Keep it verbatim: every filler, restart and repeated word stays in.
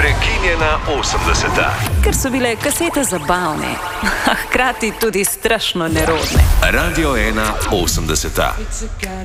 Prekinjena osemdeseta. Ker so bile kasete zabavne, a hkrati tudi strašno nerodne. Radio ena osemdeseta.